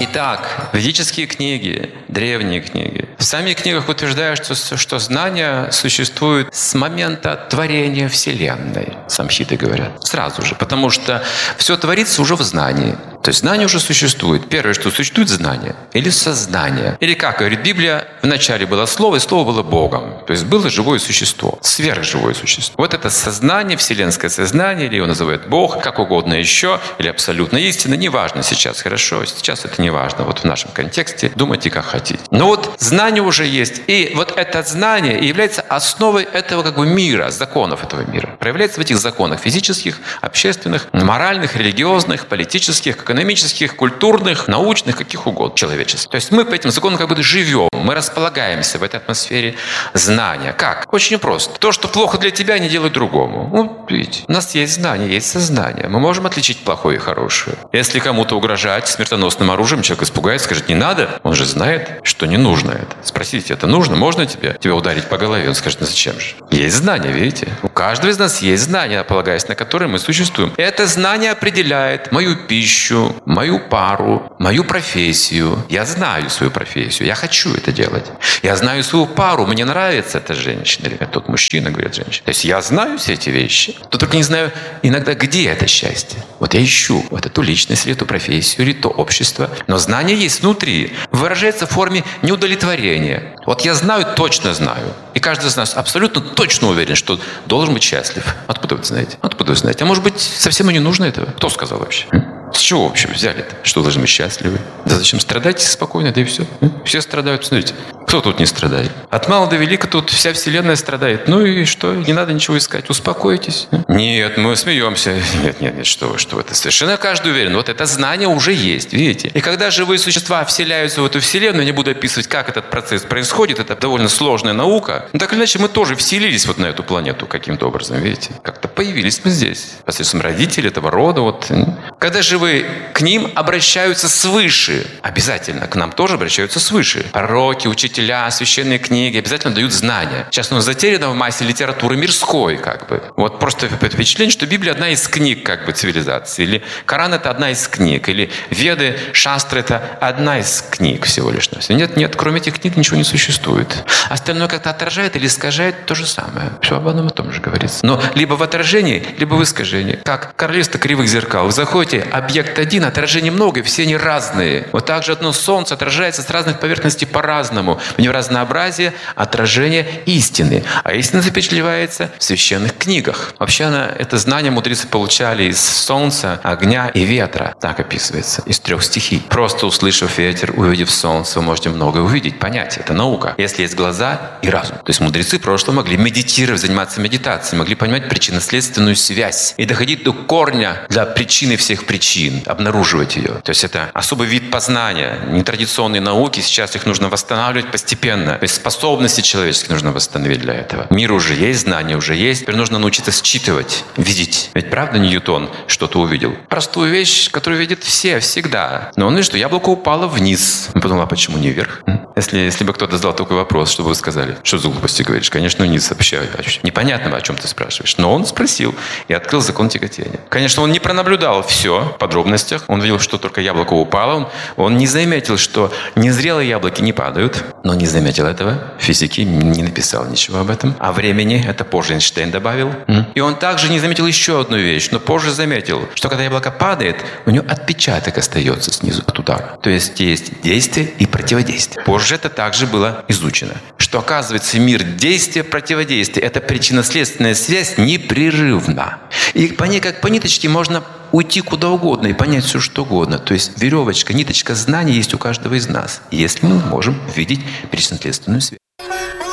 Итак, ведические книги, древние книги, в самих книгах утверждают, что знания существуют с момента творения Вселенной. Самхиты говорят. Сразу же. Потому что все творится уже в знании. То есть знание уже существует. Первое, что существует, знание. Или сознание. Или, как говорит Библия, вначале было Слово, и Слово было Богом. То есть было живое существо. Сверхживое существо. Вот это сознание, вселенское сознание, или его называют Бог, как угодно еще, или абсолютная истина. Неважно сейчас, хорошо. Сейчас это не важно. Вот в нашем контексте думайте, как хотите. Но вот знание уже есть. И вот это знание является основой этого мира, законов этого мира. Проявляется в этих законах физических, общественных, моральных, религиозных, политических, экономических, культурных, научных, каких угодно, человеческих. То есть мы по этим законам живем, мы располагаемся в этой атмосфере знания. Как? Очень просто. То, что плохо для тебя, не делай другому. Видите, у нас есть знание, есть сознание. Мы можем отличить плохое и хорошее. Если кому-то угрожать смертоносным оружием, человек испугается, скажет, не надо. Он же знает, что не нужно это. Спросите, это нужно? Можно тебя ударить по голове? Он скажет, зачем же? Есть знание, видите? У каждого из нас есть знание, полагаясь на которое мы существуем. Это знание определяет мою пищу, мою пару, мою профессию. Я знаю свою профессию, я хочу это делать. Я знаю свою пару, мне нравится эта женщина. Или тот мужчина, говорит женщина. То есть я знаю все эти вещи. То только не знаю иногда, где это счастье. Вот я ищу вот эту личность, или эту профессию, или то общество. Но знание есть внутри. Выражается в форме неудовлетворения. Вот я знаю, точно знаю. И каждый из нас абсолютно точно уверен, что должен быть счастлив. Откуда вы знаете? Откуда вы знаете? А может быть, совсем и не нужно этого? Кто сказал вообще? С чего, в общем, взяли-то? Что должны быть счастливы? Да зачем? Страдайте спокойно, да и все. Все страдают. Смотрите, кто тут не страдает? От мала до велика тут вся вселенная страдает. Ну и что? Не надо ничего искать. Успокойтесь. Нет, мы смеемся. Нет, что вы. Это совершенно каждый уверен. Вот это знание уже есть, видите? И когда живые существа вселяются в эту вселенную, не буду описывать, как этот процесс происходит, это довольно сложная наука. Но так или иначе, мы тоже вселились вот на эту планету каким-то образом, видите? Как-то появились мы здесь. Посредством родителей этого рода. Когда живые к ним обращаются свыше. Обязательно к нам тоже обращаются свыше. Пророки, учителя, священные книги обязательно дают знания. Сейчас оно затеряно в массе литературы мирской, Вот просто впечатление, что Библия одна из книг, цивилизации. Или Коран — это одна из книг. Или Веды, Шастры — это одна из книг всего лишь. Нет, кроме этих книг ничего не существует. Остальное как-то отражает или искажает то же самое. Все об одном и том же говорится. Но либо в отражении, либо в искажении. Как королевство кривых зеркал. Вы заходите, объект один, отражений много, и все они разные. Вот так же одно солнце отражается с разных поверхностей по-разному. У него разнообразие отражения истины. А истина запечатлевается в священных книгах. Вообще это знание мудрецы получали из солнца, огня и ветра. Так описывается. Из 3 стихий. Просто услышав ветер, увидев солнце, вы можете многое увидеть, понять. Это наука. Если есть глаза и разум. То есть мудрецы прошлого могли медитировать, заниматься медитацией, могли понимать причинно-следственную связь и доходить до корня для причины всех причин, обнаруживать ее. То есть это особый вид познания. Нетрадиционные науки, сейчас их нужно восстанавливать постепенно. То есть способности человеческие нужно восстановить для этого. Мир уже есть, знания уже есть. Теперь нужно научиться считывать, видеть. Ведь правда Ньютон что-то увидел? Простую вещь, которую видят все, всегда. Но он видит, что яблоко упало вниз. Он подумал, а почему не вверх? Если бы кто-то задал такой вопрос, что бы вы сказали? Что за глупости говоришь? Конечно, вниз вообще. Непонятно, о чем ты спрашиваешь. Но он спросил и открыл закон тяготения. Конечно, он не пронаблюдал все в подробностях. Он видел, что только яблоко упало. Он не заметил, что незрелые яблоки не падают. Но не заметил этого. В физике не написал ничего об этом. О времени это позже Эйнштейн добавил. И он также не заметил еще одну вещь, но позже заметил, что когда яблоко падает, у него отпечаток остается снизу от удара. То есть действие и противодействие. Позже это также было изучено. Что оказывается мир действия, противодействия. Это причинно-следственная связь непрерывна. И по ней, как по ниточке, можно уйти куда угодно и понять все, что угодно. То есть веревочка, ниточка знаний есть у каждого из нас, если мы можем видеть причинно-следственную связь.